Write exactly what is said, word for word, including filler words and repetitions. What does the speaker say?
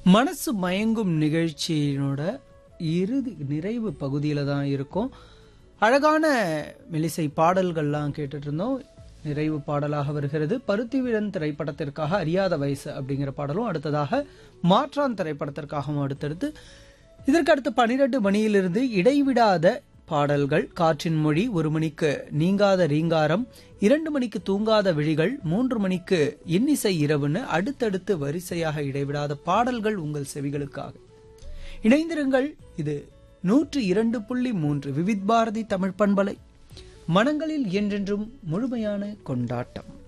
மனசு மயங்கும் நிகழ்ச்சியினோட இறுதி நிறைவு பகுதியில தான் இருக்கும். அழகான மெலிசை பாடல்கள்லாம் கேட்டுட்டு இருந்தோம். நிறைவு பாடலாக வருகிறது பருத்திவீரன் திரைப்படத்திற்காக அறியாத வயசு அப்படிங்கிற பாடலும், அடுத்ததாக மாற்றான் திரைப்படத்திற்காகவும் அடுத்தடுத்து இதற்கு அடுத்து பனிரெண்டு மணியிலிருந்து இடைவிடாத பாடல்கள். காற்றின் மொழி ஒரு மணிக்கு நீங்காத ரீங்காரம், இரண்டு மணிக்கு தூங்காத விழிகள், மூன்று மணிக்கு இன்னிசை இரவுன்னு அடுத்தடுத்து வரிசையாக இடைவிடாத பாடல்கள் உங்கள் செவிகளுக்காக. இணைந்திருங்கள். இது நூற்று இரண்டு புள்ளி மூன்று விவித் பாரதி தமிழ் பண்பலை. மனங்களில் என்றென்றும் முழுமையான கொண்டாட்டம்.